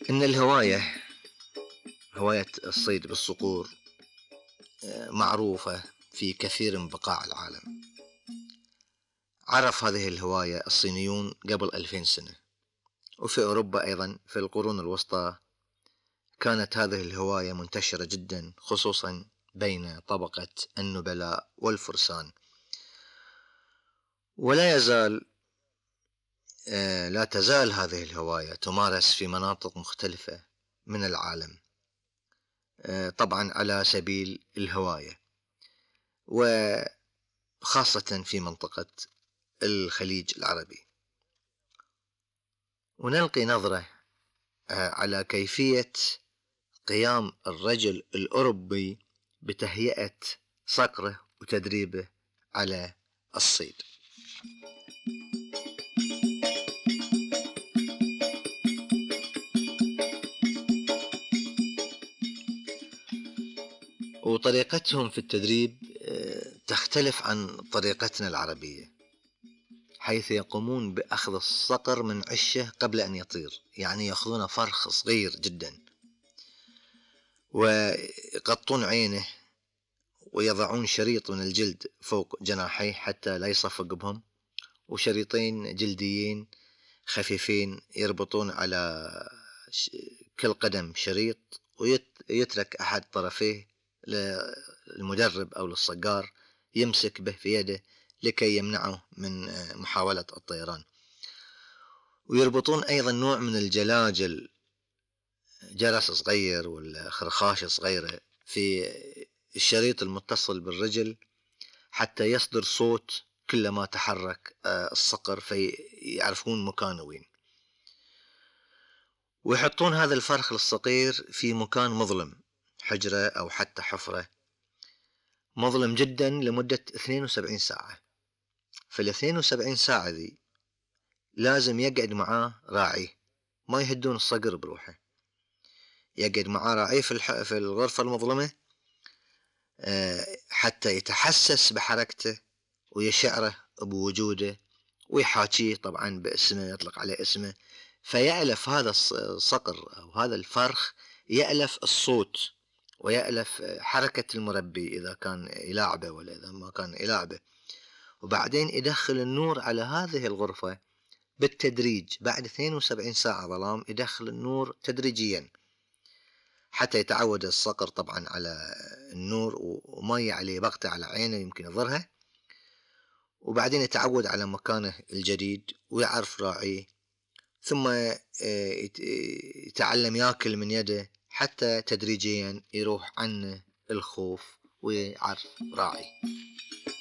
إن هواية الصيد بالصقور معروفة في كثير من بقاع العالم. عرف هذه الهواية الصينيون قبل 2000 سنة، وفي أوروبا أيضا في القرون الوسطى كانت هذه الهواية منتشرة جدا، خصوصا بين طبقة النبلاء والفرسان. ولا يزال لا تزال هذه الهواية تمارس في مناطق مختلفة من العالم، طبعا على سبيل الهواية، وخاصة في منطقة الخليج العربي. ونلقي نظرة على كيفية قيام الرجل الأوروبي بتهيئة صقره وتدريبه على الصيد. وطريقتهم في التدريب تختلف عن طريقتنا العربية، حيث يقومون بأخذ الصقر من عشه قبل أن يطير، يعني يأخذون فرخ صغير جدا ويقطون عينه ويضعون شريط من الجلد فوق جناحيه حتى لا يصفق بهم، وشريطين جلديين خفيفين يربطون على كل قدم شريط، ويترك أحد طرفيه للمدرب أو للصقار يمسك به في يده لكي يمنعه من محاولة الطيران. ويربطون أيضا نوع من الجلاجل، جرس صغير ولا خرخاشة صغيرة في الشريط المتصل بالرجل حتى يصدر صوت كلما تحرك الصقر، فيعرفون مكانه وين. ويحطون هذا الفرخ الصغير في مكان مظلم، حجرة أو حتى حفرة مظلم جدا لمدة 72 ساعة. في 72 ساعة ذي لازم يقعد معاه راعي، ما يهدون الصقر بروحه، يقعد معاه راعي في الغرفة المظلمة حتى يتحسس بحركته ويشعره بوجوده، ويحاكيه طبعا باسمه، يطلق عليه اسمه، فيألف هذا الصقر أو هذا الفرخ يألف الصوت ويألف حركة المربي إذا كان يلاعبه ولا إذا ما كان يلاعبه. وبعدين يدخل النور على هذه الغرفة بالتدريج، بعد 72 ساعة ظلام يدخل النور تدريجيا حتى يتعود الصقر طبعا على النور وما عليه بغتة على عينه يمكن يضرها، وبعدين يتعود على مكانه الجديد ويعرف راعيه، ثم يتعلم ياكل من يده حتى تدريجيا يروح عنه الخوف ويعرف راعي.